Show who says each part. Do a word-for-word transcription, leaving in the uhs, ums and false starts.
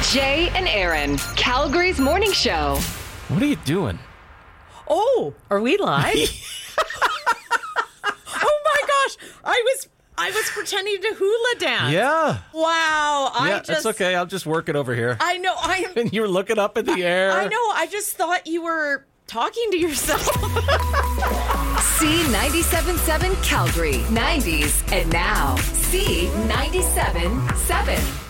Speaker 1: Jay and Aaron, Calgary's morning show.
Speaker 2: What are you doing?
Speaker 3: Oh, are we live? Oh my gosh. I was I was pretending to hula dance.
Speaker 2: Yeah.
Speaker 3: Wow. I
Speaker 2: yeah,
Speaker 3: just
Speaker 2: that's okay. I'll just work it over here.
Speaker 3: I know I am
Speaker 2: And you're looking up in the air.
Speaker 3: I know. I just thought you were talking to yourself.
Speaker 1: C ninety-seven point seven Calgary, nineties and now. C ninety-seven point seven.